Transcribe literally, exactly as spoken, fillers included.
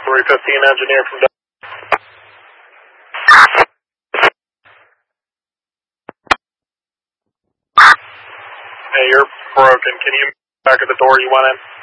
three fifteen engineer from Dallas. Hey, you're broken. Can you back at the door you went in?